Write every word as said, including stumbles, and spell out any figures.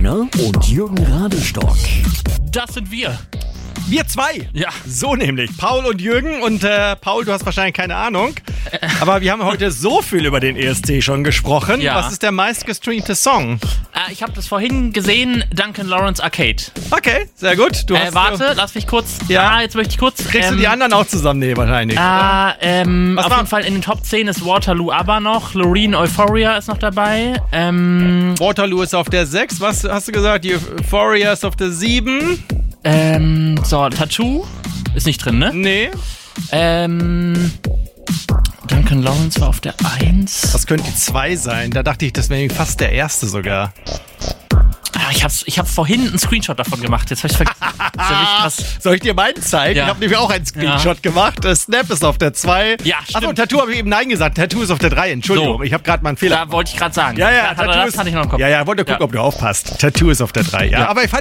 Rainer und Jürgen Radestock. Das sind wir. Wir zwei? Ja. So nämlich. Paul und Jürgen. Und äh, Paul, du hast wahrscheinlich keine Ahnung. Aber wir haben heute so viel über den E S C schon gesprochen. Ja. Was ist der meistgestreamte Song? Äh, ich habe das vorhin gesehen, Duncan Lawrence Arcade. Okay, sehr gut. Du Äh, hast, warte, lass mich kurz. Ja. Ah, jetzt möchte ich kurz. Kriegst ähm, du die anderen auch zusammen? Nee, wahrscheinlich. Ah, ähm, Was auf war- jeden Fall in den Top zehn ist Waterloo aber noch. Loreen Euphoria ist noch dabei. Ähm, Waterloo ist auf der sechs. Was hast du gesagt? Die Euphoria ist auf der sieben. ähm, so, Tattoo ist nicht drin, ne? Nee. Ähm, Duncan Lawrence war auf der eins. Das könnte die zwei sein. Da dachte ich, das wäre fast der erste sogar. Ah, ich hab's, ich hab vorhin einen Screenshot davon gemacht. Jetzt hab ich's vergessen. Das ist ja wirklich krass. Soll ich dir meinen zeigen? Ja. Ich habe nämlich auch einen Screenshot gemacht. Das Snap ist auf der zwei. Ja, Achso, stimmt. Tattoo habe ich eben Nein gesagt. Tattoo ist auf der drei. Entschuldigung, So. ich habe gerade mal einen Fehler. Da wollte ich gerade sagen. Ja, ja, Tattoo Tattoo das ist, hatte ich noch im Kopf. ja, ja, wollte gucken, Ja. ob du aufpasst. Tattoo ist auf der drei, ja. Ja. Aber